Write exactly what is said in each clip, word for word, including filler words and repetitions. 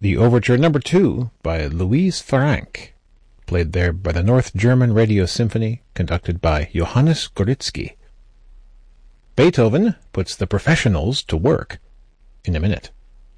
the Overture Number Two by Louise Franck, played there by the North German Radio Symphony, conducted by Johannes Goritzky. Beethoven puts the professionals to work in a minute.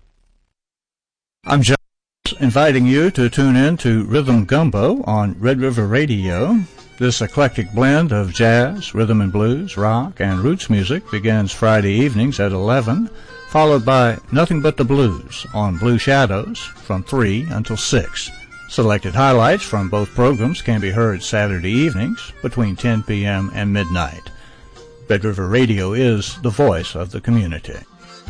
I'm just inviting you to tune in to Rhythm Gumbo on Red River Radio. This eclectic blend of jazz, rhythm and blues, rock, and roots music begins Friday evenings at eleven, followed by Nothing But the Blues on Blue Shadows from three until six. Selected highlights from both programs can be heard Saturday evenings between ten p.m. and midnight. Red River Radio is the voice of the community.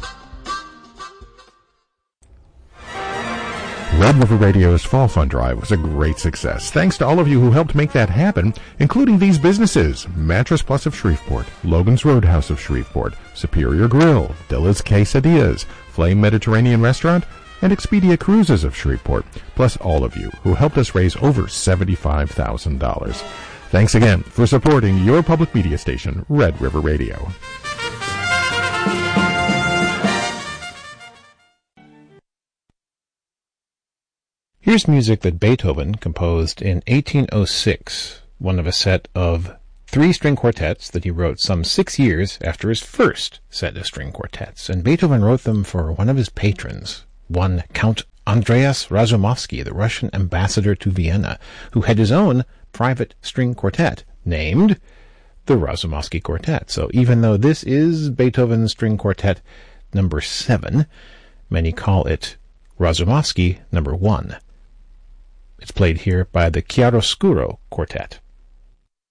Red River Radio's Fall Fund Drive was a great success, thanks to all of you who helped make that happen, including these businesses: Mattress Plus of Shreveport, Logan's Roadhouse of Shreveport, Superior Grill, Dilla's Quesadillas, Flame Mediterranean Restaurant, and Expedia Cruises of Shreveport, plus all of you who helped us raise over seventy-five thousand dollars. Thanks again for supporting your public media station, Red River Radio. Here's music that Beethoven composed in eighteen oh six, one of a set of three string quartets that he wrote some six years after his first set of string quartets. And Beethoven wrote them for one of his patrons, one Count Andreas Razumovsky, the Russian ambassador to Vienna, who had his own private string quartet named the Razumovsky Quartet. So even though this is Beethoven's string quartet number seven, many call it Razumovsky number one. It's played here by the Chiaroscuro Quartet.